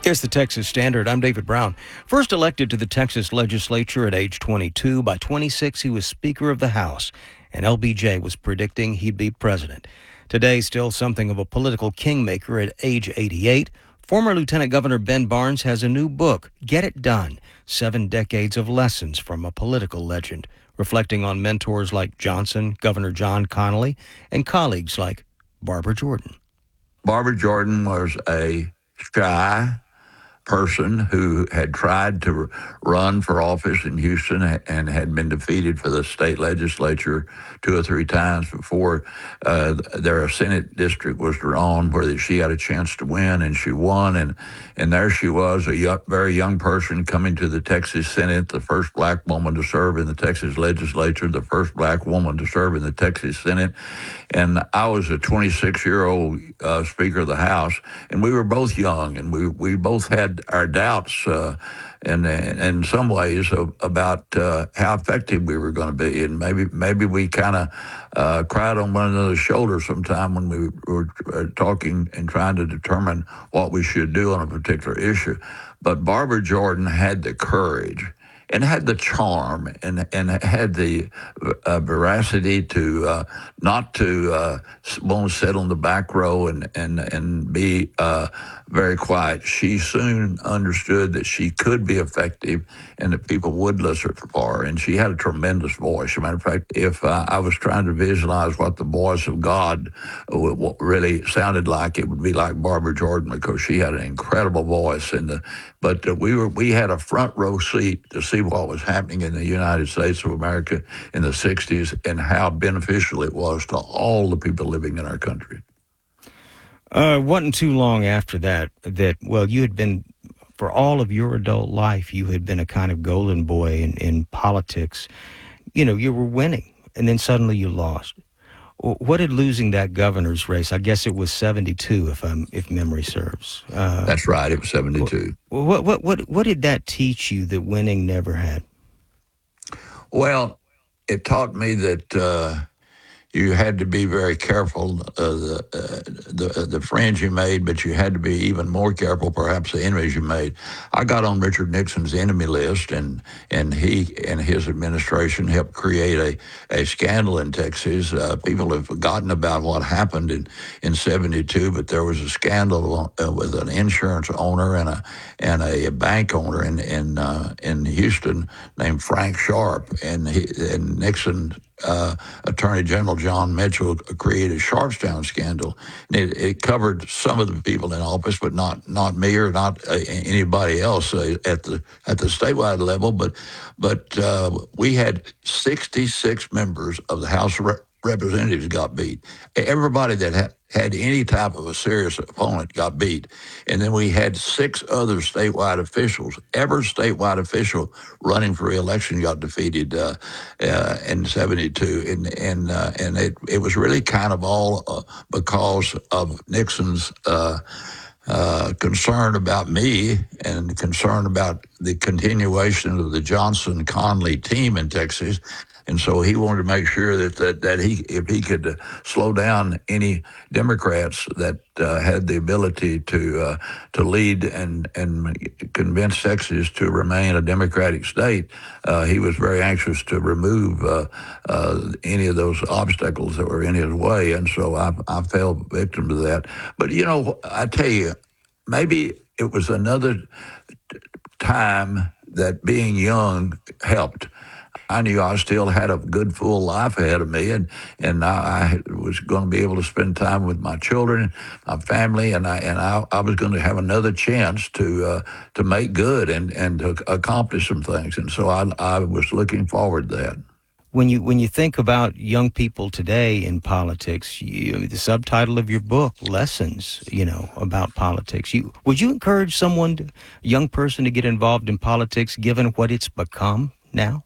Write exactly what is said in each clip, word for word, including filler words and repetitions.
Here's the Texas Standard. I'm David Brown. First elected to the Texas legislature at age twenty-two, by twenty-six he was Speaker of the House, and L B J was predicting he'd be president. Today, still something of a political kingmaker at age eighty-eight, former Lieutenant Governor Ben Barnes has a new book, Get It Done, Seven Decades of Lessons from a Political Legend, reflecting on mentors like Johnson, Governor John Connally, and colleagues like Barbara Jordan. Barbara Jordan was a shy person who had tried to run for office in Houston and had been defeated for the state legislature two or three times before uh, their Senate district was drawn, where she had a chance to win, and she won. And and there she was, a young, very young person coming to the Texas Senate, the first black woman to serve in the Texas legislature, the first black woman to serve in the Texas Senate. And I was a twenty-six-year-old uh, Speaker of the House, and we were both young, and we, we both had our doubts uh, in, in some ways of, about uh, how effective we were going to be. And maybe maybe we kind of uh, cried on one another's shoulders sometime when we were talking and trying to determine what we should do on a particular issue. But Barbara Jordan had the courage and had the charm and and had the uh, veracity to uh, not to uh, want to sit on the back row and and and be uh, very quiet. She soon understood that she could be effective and that people would listen for her. And she had a tremendous voice. As a matter of fact, if uh, I was trying to visualize what the voice of God what really sounded like, it would be like Barbara Jordan, because she had an incredible voice. And the, but uh, we were we had a front row seat to see what was happening in the United States of America in the sixties and how beneficial it was to all the people living in our country. Uh, it wasn't too long after that that, well, you had been, for all of your adult life, you had been a kind of golden boy in, in politics. You know, you were winning, and then suddenly you lost. What did losing that governor's race, I guess it was seventy-two, if I'm, if memory serves. Uh, That's right, it was seventy-two. What, what, what, what did that teach you that winning never had? Well, it taught me that uh, you had to be very careful uh, the, uh, the the friends you made, but you had to be even more careful, perhaps, the enemies you made. I got on Richard Nixon's enemy list, and and he and his administration helped create a, a scandal in Texas. Uh, people have forgotten about what happened in, in seventy-two, but there was a scandal uh, with an insurance owner and a and a bank owner in in uh, in Houston named Frank Sharp, and he, and Nixon. Uh, Attorney General John Mitchell created Sharpstown scandal. It, it covered some of the people in office, but not not me or not uh, anybody else uh, at the at the statewide level. But but uh, we had sixty-six members of the House of Re- Representatives got beat. Everybody that had had any type of a serious opponent got beat. And then we had six other statewide officials. Every statewide official running for re-election got defeated uh, uh, in seventy-two. And and uh, and it, it was really kind of all uh, because of Nixon's uh, uh, concern about me and concern about the continuation of the Johnson-Connally team in Texas. And so he wanted to make sure that that, that he, if he could uh, slow down any Democrats that uh, had the ability to uh, to lead and and convince Texas to remain a Democratic state, uh, he was very anxious to remove uh, uh, any of those obstacles that were in his way. And so I, I fell victim to that. But, you know, I tell you, maybe it was another time that being young helped. I knew I still had a good, full life ahead of me, and and I, I was going to be able to spend time with my children, my family, and I and I, I was going to have another chance to uh, to make good and, and to accomplish some things. And so I I was looking forward to that. When you when you think about young people today in politics, you, the subtitle of your book, Lessons, you know, about politics. You would you encourage someone, to, a young person, to get involved in politics, given what it's become now?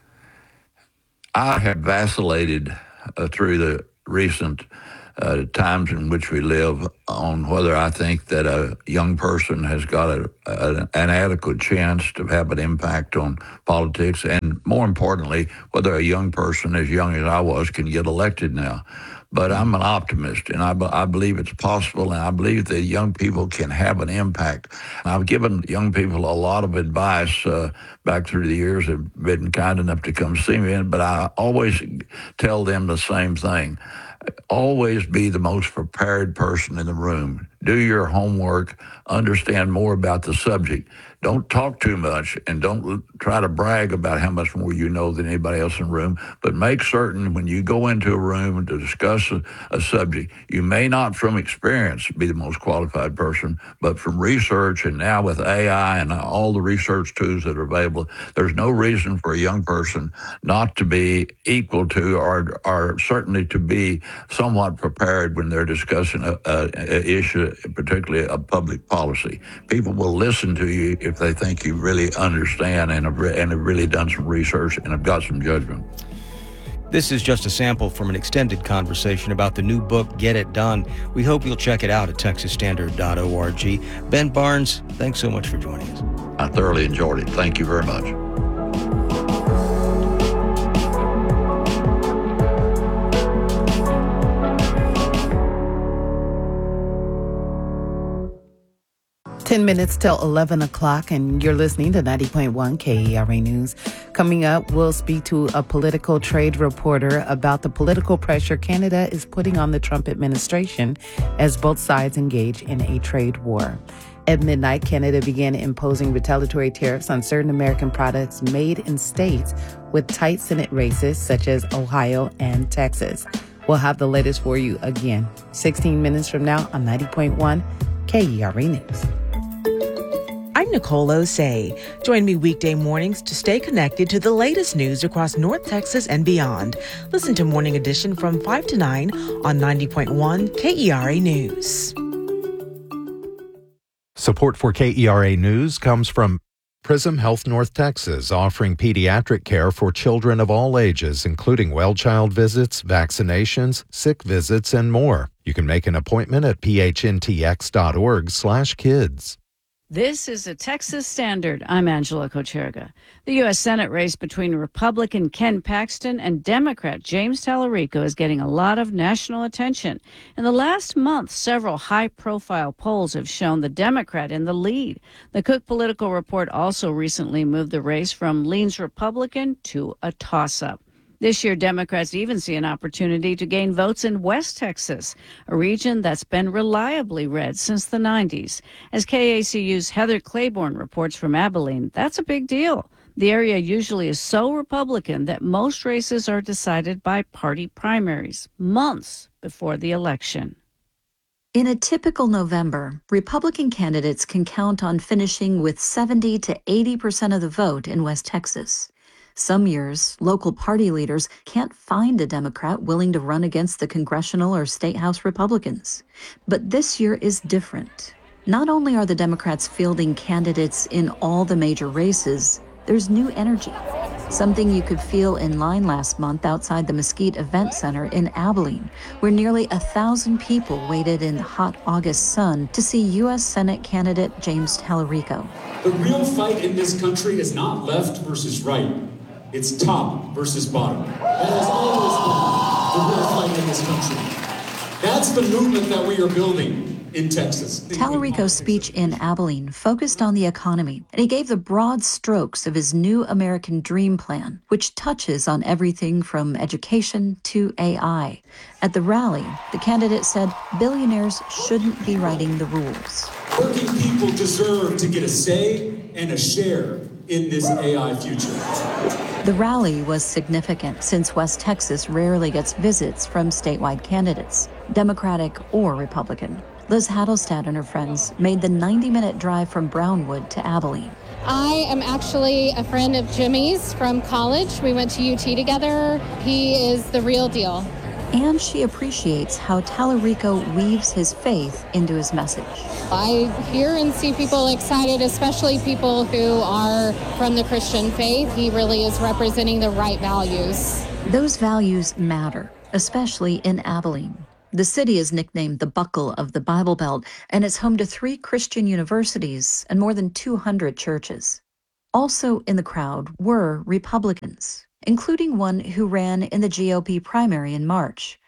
I have vacillated uh, through the recent uh, times in which we live on whether I think that a young person has got a, a, an adequate chance to have an impact on politics, and more importantly, whether a young person as young as I was can get elected now. But I'm an optimist, and I, be- I believe it's possible, and I believe that young people can have an impact. I've given young people a lot of advice uh, back through the years. Have been kind enough to come see me, but I always tell them the same thing. Always be the most prepared person in the room. Do your homework, understand more about the subject. Don't talk too much, and don't l- try to brag about how much more you know than anybody else in the room, but make certain when you go into a room to discuss a, a subject, you may not from experience be the most qualified person, but from research, and now with A I and all the research tools that are available, there's no reason for a young person not to be equal to, or, or certainly to be somewhat prepared when they're discussing a, a, a issue, particularly a public policy. People will listen to you if they think you really understand and have, re- and have really done some research and have got some judgment. This is just a sample from an extended conversation about the new book, Get It Done. We hope you'll check it out at texas standard dot org. Ben Barnes, thanks so much for joining us. I thoroughly enjoyed it. Thank you very much. ten minutes till eleven o'clock, and you're listening to ninety point one K E R A News. Coming up, we'll speak to a political trade reporter about the political pressure Canada is putting on the Trump administration as both sides engage in a trade war. At midnight, Canada began imposing retaliatory tariffs on certain American products made in states with tight Senate races, such as Ohio and Texas. We'll have the latest for you again, sixteen minutes from now on ninety point one K E R A News. I'm Nicole Osei. Join me weekday mornings to stay connected to the latest news across North Texas and beyond. Listen to Morning Edition from five to nine on ninety point one K E R A News. Support for K E R A News comes from Prism Health North Texas, offering pediatric care for children of all ages, including well-child visits, vaccinations, sick visits, and more. You can make an appointment at p h n t x dot org slash kids. This is a Texas Standard. I'm Angela Kocherga. The U S Senate race between Republican Ken Paxton and Democrat James Tallarico is getting a lot of national attention. In the last month, several high-profile polls have shown the Democrat in the lead. The Cook Political Report also recently moved the race from leans Republican to a toss-up. This year, Democrats even see an opportunity to gain votes in West Texas, a region that's been reliably red since the nineties. As K A C U's Heather Claiborne reports from Abilene, that's a big deal. The area usually is so Republican that most races are decided by party primaries, months before the election. In a typical November, Republican candidates can count on finishing with seventy to eighty percent of the vote in West Texas. Some years, local party leaders can't find a Democrat willing to run against the congressional or state house Republicans. But this year is different. Not only are the Democrats fielding candidates in all the major races, there's new energy. Something you could feel in line last month outside the Mesquite Event Center in Abilene, where nearly a thousand people waited in the hot August sun to see U S Senate candidate James Tallarico. The real fight in this country is not left versus right. It's top versus bottom. That has always been the real fight in this country. That's the movement that we are building in Texas. Tallarico's speech in Abilene focused on the economy, and he gave the broad strokes of his new American Dream Plan, which touches on everything from education to A I. At the rally, the candidate said billionaires shouldn't be writing the rules. Working people deserve to get a say and a share in this A I future. The rally was significant since West Texas rarely gets visits from statewide candidates, Democratic or Republican. Liz Hattelstad and her friends made the ninety-minute drive from Brownwood to Abilene. I am actually a friend of Jimmy's from college. We went to U T together. He is the real deal. And she appreciates how Tallarico weaves his faith into his message. I hear and see people excited, especially people who are from the Christian faith. He really is representing the right values. Those values matter, especially in Abilene. The city is nicknamed the Buckle of the Bible Belt, and it's home to three Christian universities and more than two hundred churches. Also in the crowd were Republicans, including one who ran in the G O P primary in March.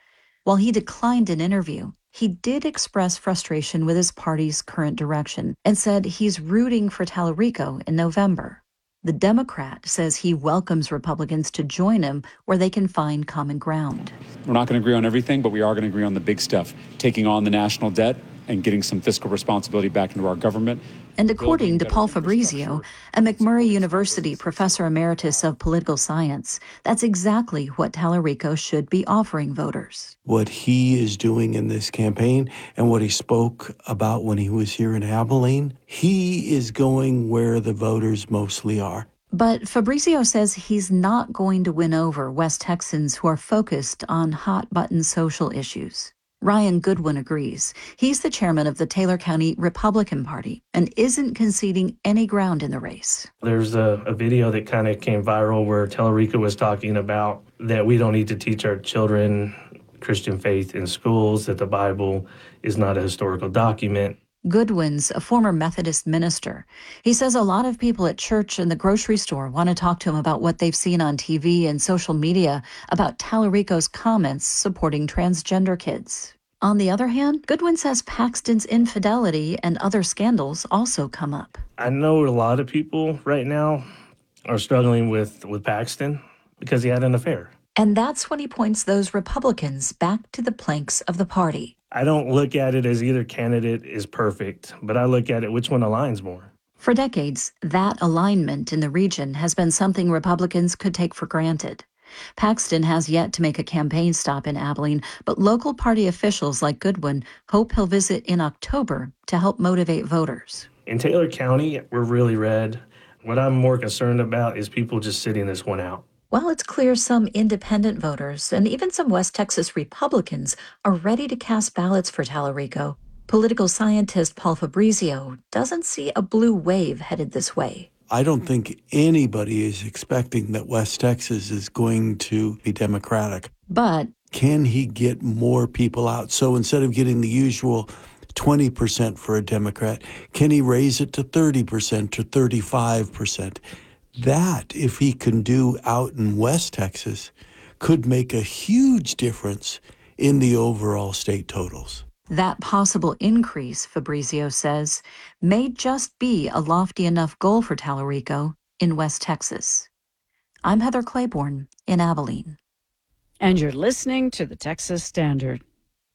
While he declined an interview, he did express frustration with his party's current direction and said he's rooting for Tallarico in November. The Democrat says he welcomes Republicans to join him where they can find common ground. We're not going to agree on everything, but we are going to agree on the big stuff, taking on the national debt and getting some fiscal responsibility back into our government. And according to Paul Fabrizio, a McMurray University professor emeritus of political science, that's exactly what Tallarico should be offering voters. What he is doing in this campaign and what he spoke about when he was here in Abilene, he is going where the voters mostly are. But Fabrizio says he's not going to win over West Texans who are focused on hot-button social issues. Ryan Goodwin agrees. He's the chairman of the Taylor County Republican Party and isn't conceding any ground in the race. There's a, a video that kind of came viral where Tallarico was talking about that we don't need to teach our children Christian faith in schools, that the Bible is not a historical document. Goodwin's a former Methodist minister. He says a lot of people at church and the grocery store want to talk to him about what they've seen on T V and social media about Tallarico's comments supporting transgender kids. On the other hand, Goodwin says Paxton's infidelity and other scandals also come up. I know a lot of people right now are struggling with, with Paxton because he had an affair. And that's when he points those Republicans back to the planks of the party. I don't look at it as either candidate is perfect, but I look at it which one aligns more. For decades, that alignment in the region has been something Republicans could take for granted. Paxton has yet to make a campaign stop in Abilene, but local party officials like Goodwin hope he'll visit in October to help motivate voters. In Taylor County, we're really red. What I'm more concerned about is people just sitting this one out. Well, it's clear some independent voters and even some West Texas Republicans are ready to cast ballots for Tallarico. Political scientist Paul Fabrizio doesn't see a blue wave headed this way. I don't think anybody is expecting that West Texas is going to be Democratic. But can he get more people out? So instead of getting the usual twenty percent for a Democrat, can he raise it to thirty percent or thirty-five percent? That, if he can do out in West Texas, could make a huge difference in the overall state totals. That possible increase, Fabrizio says, may just be a lofty enough goal for Tallarico in West Texas. I'm Heather Claiborne in Abilene. And you're listening to the Texas Standard.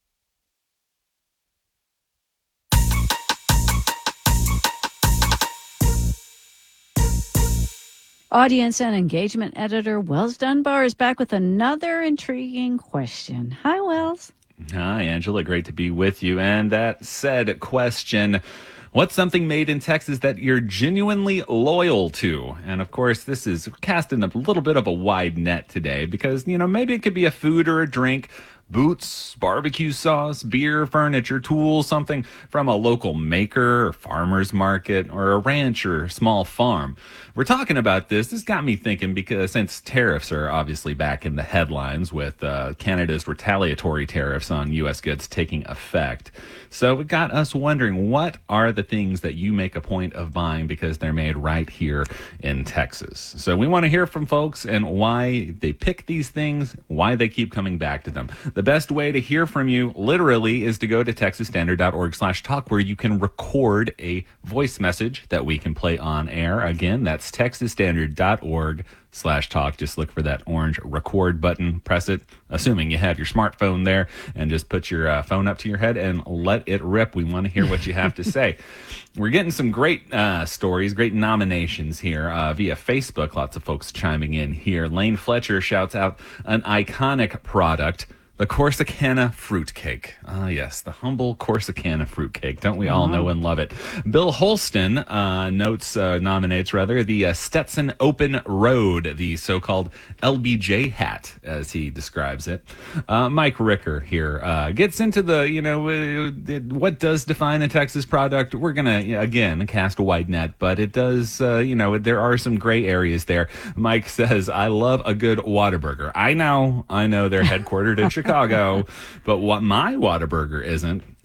Audience and engagement editor Wells Dunbar is back with another intriguing question. Hi, Wells. Hi, Angela. Great to be with you. And that said question, what's something made in Texas that you're genuinely loyal to? And of course, this is casting a little bit of a wide net today because, you know, maybe it could be a food or a drink, boots, barbecue sauce, beer, furniture, tools, something from a local maker or farmer's market or a ranch or small farm. We're talking about this. This got me thinking because since tariffs are obviously back in the headlines with uh, Canada's retaliatory tariffs on U S goods taking effect. So it got us wondering, what are the things that you make a point of buying because they're made right here in Texas? So we want to hear from folks and why they pick these things, why they keep coming back to them. The best way to hear from you, literally, is to go to texas standard dot org slash talk, where you can record a voice message that we can play on air. Again, that's texas standard dot org slash talk. Just look for that orange record button, press it, assuming you have your smartphone there, and just put your uh, phone up to your head and let it rip. We want to hear what you have to say. We're getting some great uh, stories, great nominations here uh, via Facebook. Lots of folks chiming in here. Lane Fletcher shouts out an iconic product, the Corsicana fruitcake. Ah, yes, the humble Corsicana fruitcake. Don't we all know and love it? Bill Holston uh, notes, uh, nominates rather, the uh, Stetson Open Road, the so-called L B J hat, as he describes it. Uh, Mike Ricker here uh, gets into the, you know, uh, what does define a Texas product? We're going to, again, cast a wide net, but it does, uh, you know, there are some gray areas there. Mike says, I love a good Whataburger. I know, I know they're headquartered in Chicago. Chicago, but what my Whataburger isn't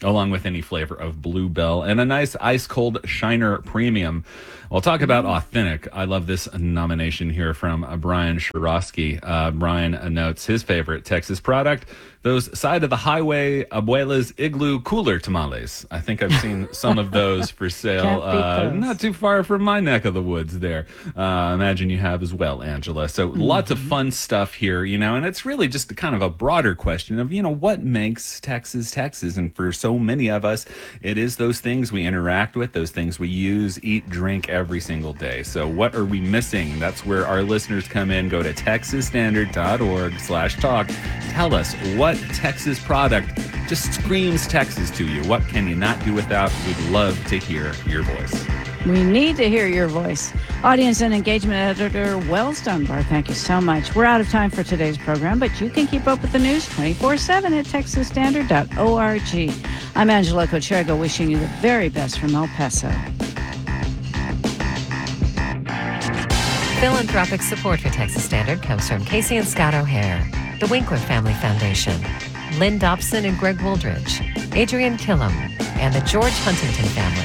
along with any flavor of Bluebell, and a nice ice cold Shiner Premium. We'll talk about authentic. I love this nomination here from uh, Brian Shirosky. Uh, Brian uh, notes his favorite Texas product, those side of the highway Abuela's Igloo Cooler tamales. I think I've seen some of those for sale, uh, not too far from my neck of the woods there. Uh, imagine you have as well, Angela. So mm-hmm. lots of fun stuff here, you know, and it's really just kind of a broader question of, you know, what makes Texas Texas? And for so many of us, it is those things we interact with, those things we use, eat, drink every single day. So what are we missing? That's where our listeners come in. Go to texas standard dot org slash talk. Tell us what Texas product just screams Texas to you. What can you not do without? We'd love to hear your voice. We need to hear your voice. Audience and engagement editor Wells Dunbar, thank you so much. We're out of time for today's program, but you can keep up with the news twenty-four seven at texas standard dot org. I'm Angela Cochergo, wishing you the very best from El Paso. Philanthropic support for Texas Standard comes from Casey and Scott O'Hare, the Winkler Family Foundation, Lynn Dobson and Greg Wooldridge, Adrian Killam, and the George Huntington family.